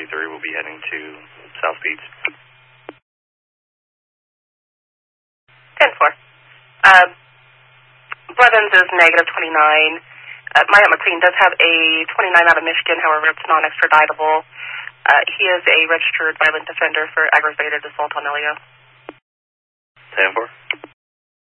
1043 will be heading to South Beach. 10-4. Blevins is negative 29. Myatt McLean does have a 29 out of Michigan, however, it's non-extraditable. He is a registered violent offender for aggravated assault on Elio. 10-4.